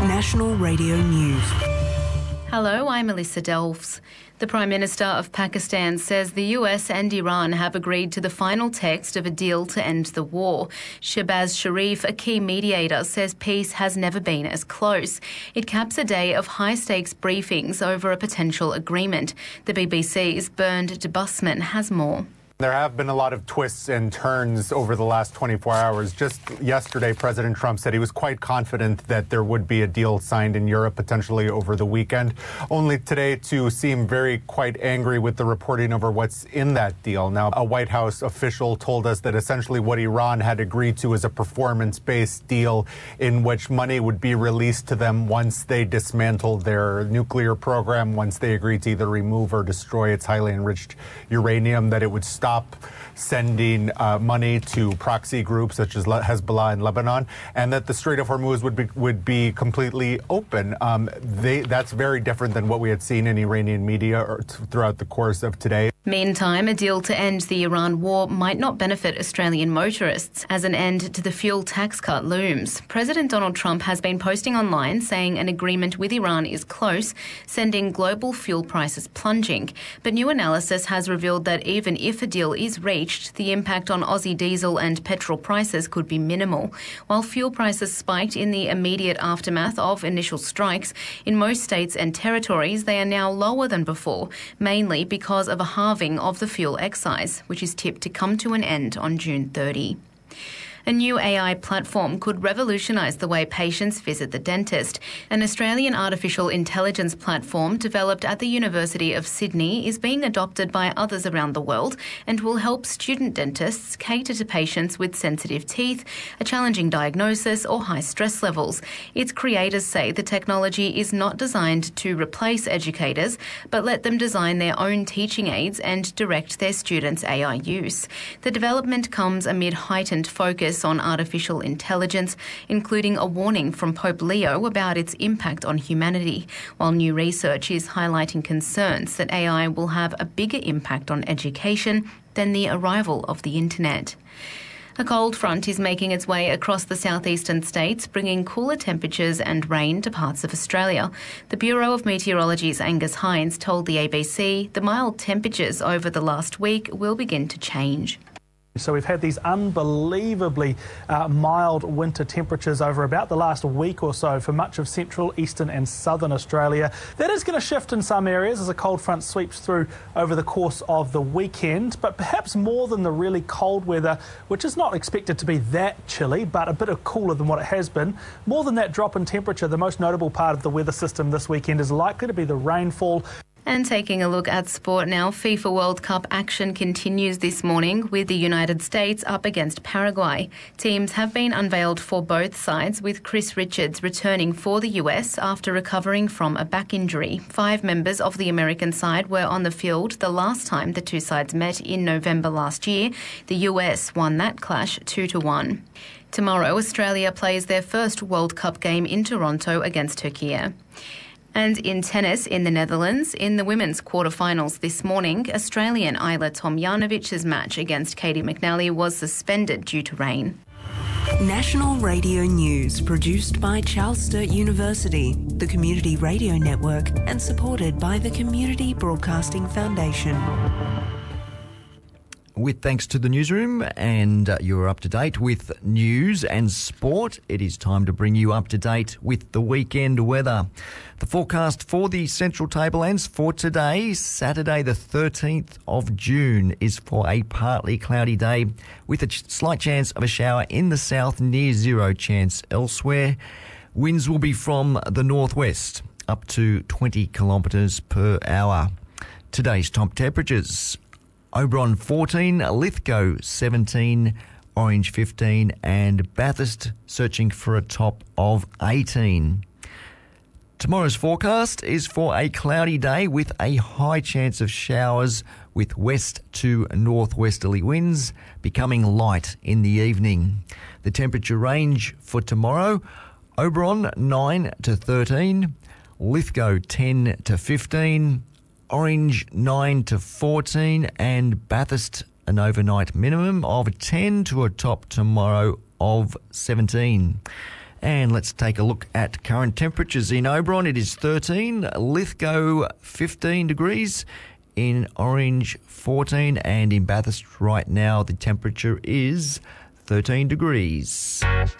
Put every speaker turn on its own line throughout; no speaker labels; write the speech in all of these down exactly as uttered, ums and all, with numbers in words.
National Radio News.
Hello, I'm Melissa Delves. The Prime Minister of Pakistan says the U S and Iran have agreed to the final text of a deal to end the war. Shehbaz Sharif, a key mediator, says peace has never been as close. It caps a day of high-stakes briefings over a potential agreement. The B B C's Bernd de Busman has more.
There have been a lot of twists and turns over the last twenty-four hours. Just yesterday, President Trump said he was quite confident that there would be a deal signed in Europe, potentially over the weekend. Only today to seem very quite angry with the reporting over what's in that deal. Now, a White House official told us that essentially what Iran had agreed to is a performance-based deal in which money would be released to them once they dismantled their nuclear program, once they agreed to either remove or destroy its highly enriched uranium, that it would stop Stop sending uh, money to proxy groups such as Hezbollah in Lebanon, and that the Strait of Hormuz would be would be completely open. Um, they, that's very different than what we had seen in Iranian media or t- throughout the course of today.
Meantime, a deal to end the Iran war might not benefit Australian motorists as an end to the fuel tax cut looms. President Donald Trump has been posting online saying an agreement with Iran is close, sending global fuel prices plunging. But new analysis has revealed that even if a deal is reached, the impact on Aussie diesel and petrol prices could be minimal. While fuel prices spiked in the immediate aftermath of initial strikes, in most states and territories they are now lower than before, mainly because of a halving of the fuel excise, which is tipped to come to an end on June thirtieth. A new A I platform could revolutionise the way patients visit the dentist. An Australian artificial intelligence platform developed at the University of Sydney is being adopted by others around the world and will help student dentists cater to patients with sensitive teeth, a challenging diagnosis or high stress levels. Its creators say the technology is not designed to replace educators, but let them design their own teaching aids and direct their students' A I use. The development comes amid heightened focus on artificial intelligence, including a warning from Pope Leo about its impact on humanity, while new research is highlighting concerns that A I will have a bigger impact on education than the arrival of the internet. A cold front is making its way across the southeastern states, bringing cooler temperatures and rain to parts of Australia. The Bureau of Meteorology's Angus Hines told the A B C the mild temperatures over the last week will begin to change.
So we've had these unbelievably uh, mild winter temperatures over about the last week or so for much of central, eastern and southern Australia. That is going to shift in some areas as a cold front sweeps through over the course of the weekend, but perhaps more than the really cold weather, which is not expected to be that chilly, but a bit of cooler than what it has been. More than that drop in temperature, the most notable part of the weather system this weekend is likely to be the rainfall.
And taking a look at sport now, FIFA World Cup action continues this morning with the United States up against Paraguay. Teams have been unveiled for both sides, with Chris Richards returning for the U S after recovering from a back injury. Five members of the American side were on the field the last time the two sides met in November last year. The U S won that clash two to one. Tomorrow, Australia plays their first World Cup game in Toronto against Turkey. And in tennis in the Netherlands, in the women's quarterfinals this morning, Australian Ajla Tomljanovic's match against Katie McNally was suspended due to rain.
National Radio News, produced by Charles Sturt University, the Community Radio Network, and supported by the Community Broadcasting Foundation.
With thanks to the newsroom, and uh, you're up to date with news and sport, it is time to bring you up to date with the weekend weather. The forecast for the Central Tablelands for today, Saturday the thirteenth of June, is for a partly cloudy day with a ch- slight chance of a shower in the south, near zero chance elsewhere. Winds will be from the northwest up to twenty kilometres per hour. Today's top temperatures: Oberon fourteen, Lithgow seventeen, Orange fifteen, and Bathurst searching for a top of eighteen. Tomorrow's forecast is for a cloudy day with a high chance of showers, with west to northwesterly winds becoming light in the evening. The temperature range for tomorrow: Oberon nine to thirteen, Lithgow ten to fifteen, Orange nine to fourteen, and Bathurst an overnight minimum of ten to a top tomorrow of seventeen. And let's take a look at current temperatures. In Oberon, it is thirteen, Lithgow, fifteen degrees, in Orange, fourteen, and in Bathurst right now, the temperature is thirteen degrees.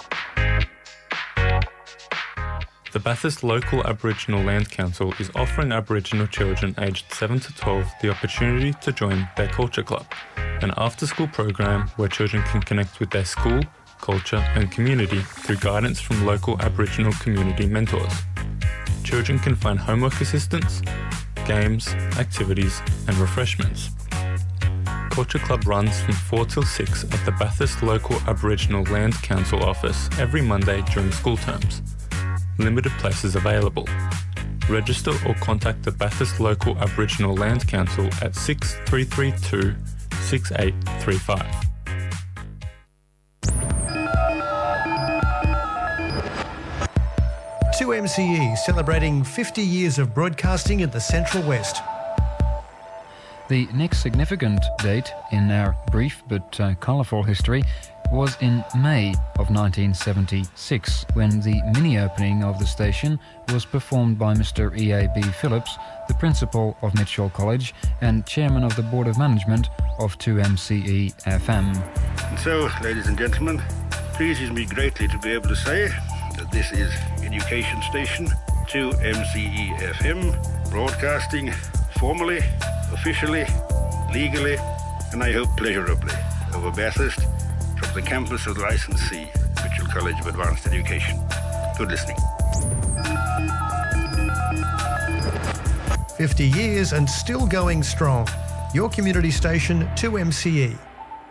The Bathurst Local Aboriginal Land Council is offering Aboriginal children aged seven to twelve the opportunity to join their Culture Club, an after-school program where children can connect with their school, culture and community through guidance from local Aboriginal community mentors. Children can find homework assistance, games, activities and refreshments. Culture Club runs from four till six at the Bathurst Local Aboriginal Land Council office every Monday during school terms. Limited places available. Register or contact the Bathurst Local Aboriginal Land Council at six three three two, six eight three five.
two M C E celebrating fifty years of broadcasting in the Central West.
The next significant date in our brief but uh, colourful history was in May of nineteen seventy-six, when the mini-opening of the station was performed by Mister E A B Phillips, the principal of Mitchell College and chairman of the Board of Management of two M C E F M.
And so, ladies and gentlemen, it pleases me greatly to be able to say that this is Education Station two M C E F M, broadcasting formally, officially, legally, and I hope pleasurably over Bathurst from the campus of the licensee, Mitchell College of Advanced Education. Good listening.
fifty years and still going strong. Your community station, two M C E.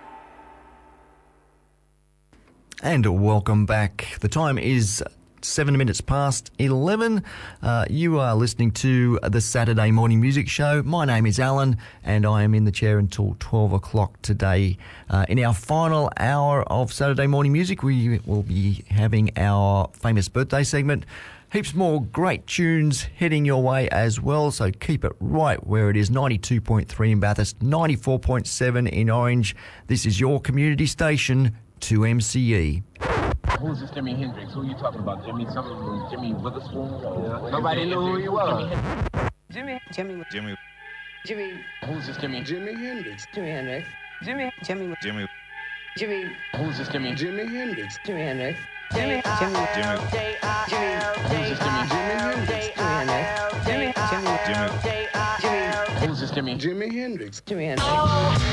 And welcome back. The time is seven minutes past eleven. Uh, you are listening to the Saturday Morning Music Show. My name is Alan, and I am in the chair until twelve o'clock today. Uh, in our final hour of Saturday Morning Music, we will be having our famous birthday segment. Heaps more great tunes heading your way as well, so keep it right where it is. ninety-two point three in Bathurst, ninety-four point seven in Orange. This is your community station, two M C E.
Who's this Jimi Hendrix? Who are you talking about? Jimmy something? Jimmy Witherspoon? Or nobody knew who he was.
Jimmy. Jimmy.
Jimmy.
Jimmy.
Who's this Jimmy?
Jimi Hendrix.
Jimi Hendrix. Jimmy. Jimmy.
Jimmy.
Jimmy.
Who's this Jimmy?
Jimi Hendrix.
Jimi Hendrix. Jimmy. Jimmy.
Jimmy.
Jimmy.
Who's this Jimmy?
Jimi Hendrix.
Jimi Hendrix. Jimmy. Jimmy.
Jimmy.
Jimmy.
Who's this Jimmy?
Jimi Hendrix.
Jimi Hendrix.